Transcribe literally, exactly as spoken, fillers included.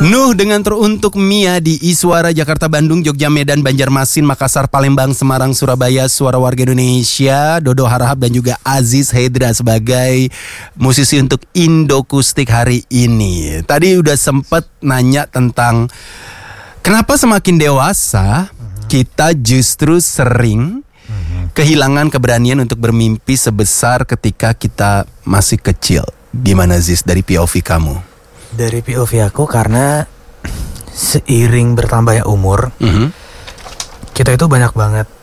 Nuh dengan teruntuk Mia di Iswara, Jakarta, Bandung, Jogja, Medan, Banjarmasin, Makassar, Palembang, Semarang, Surabaya, Suara Warga Indonesia, Dodo Harahap dan juga Aziz Hedra sebagai musisi untuk Indokustik hari ini. Tadi udah sempet nanya tentang kenapa semakin dewasa kita justru sering kehilangan keberanian untuk bermimpi sebesar ketika kita masih kecil. Gimana Ziz dari P O V kamu? Dari P O V aku karena seiring bertambahnya umur, mm-hmm. kita itu banyak banget